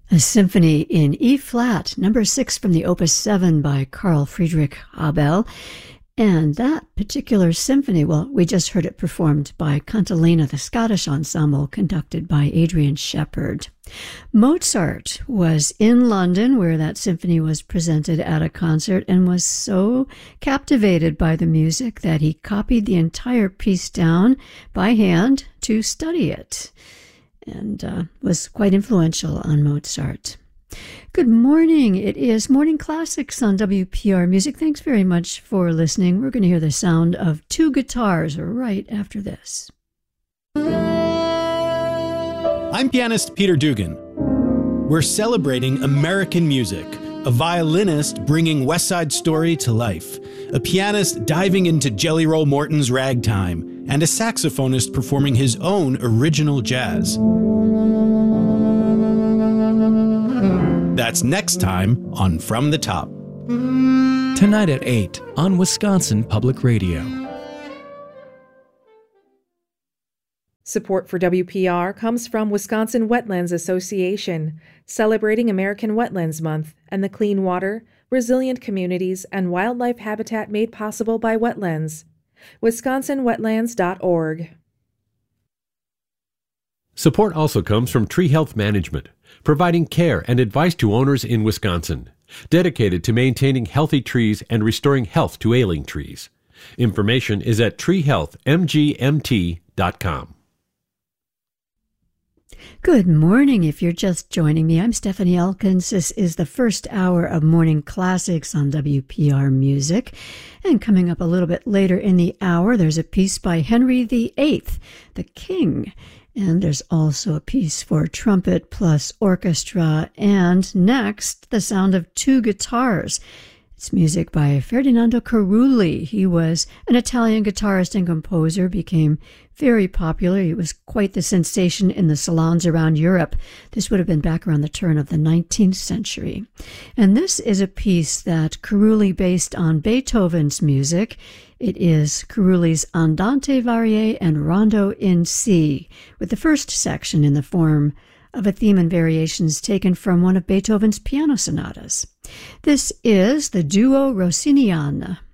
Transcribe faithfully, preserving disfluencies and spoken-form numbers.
A symphony in E flat, number six from the Opus seven by Carl Friedrich Abel. And that particular symphony, well, we just heard it performed by Cantilena, the Scottish ensemble, conducted by Adrian Shepherd. Mozart was in London, where that symphony was presented at a concert, and was so captivated by the music that he copied the entire piece down by hand to study it, and uh, was quite influential on Mozart. Good morning. It is Morning Classics on W P R Music. Thanks very much for listening. We're going to hear the sound of two guitars right after this. I'm pianist Peter Dugan. We're celebrating American music, a violinist bringing West Side Story to life, a pianist diving into Jelly Roll Morton's ragtime, and a saxophonist performing his own original jazz. That's next time on From the Top. Tonight at eight on Wisconsin Public Radio. Support for W P R comes from Wisconsin Wetlands Association, celebrating American Wetlands Month and the clean water, resilient communities, and wildlife habitat made possible by wetlands. wisconsin wetlands dot org. Support also comes from Tree Health Management, providing care and advice to owners in Wisconsin, dedicated to maintaining healthy trees and restoring health to ailing trees. Information is at tree health m g m t dot com. Good morning. If you're just joining me, I'm Stephanie Elkins. This is the first hour of Morning Classics on W P R Music. And coming up a little bit later in the hour, there's a piece by Henry the Eighth, the King. And there's also a piece for trumpet plus orchestra. And next, the sound of two guitars. It's music by Ferdinando Carulli. He was an Italian guitarist and composer, became very popular. He was quite the sensation in the salons around Europe. This would have been back around the turn of the nineteenth century. And this is a piece that Carulli based on Beethoven's music. It is Carulli's Andante Varie and Rondo in C, with the first section in the form of a theme and variations taken from one of Beethoven's piano sonatas. This is the Duo Rossiniana.